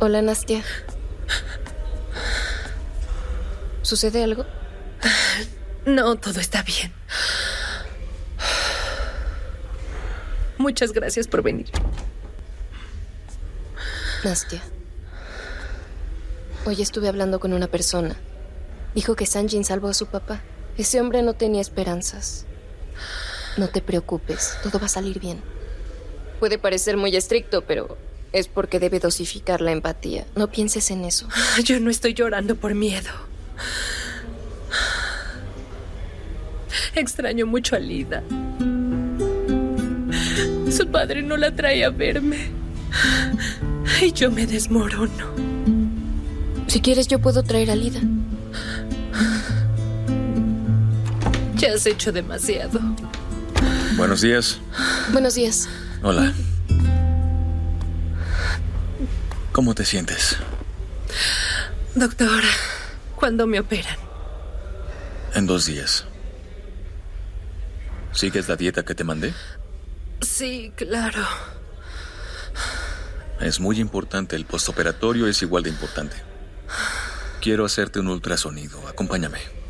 Hola, Nastia. ¿Sucede algo? No, todo está bien. Muchas gracias por venir. Nastia, hoy estuve hablando con una persona. Dijo que Sanjin salvó a su papá. Ese hombre no tenía esperanzas. No te preocupes, todo va a salir bien. Puede parecer muy estricto, pero es porque debe dosificar la empatía. No pienses en eso. Yo no estoy llorando por miedo. Extraño mucho a Lida. Su padre no la trae a verme. Y yo me desmorono. Si quieres, yo puedo traer a Lida. Ya has hecho demasiado. Buenos días. Buenos días. Hola. ¿Cómo te sientes? Doctor, ¿cuándo me operan? En 2 días. ¿Sigues la dieta que te mandé? Sí, claro. Es muy importante. El postoperatorio es igual de importante. Quiero hacerte un ultrasonido. Acompáñame.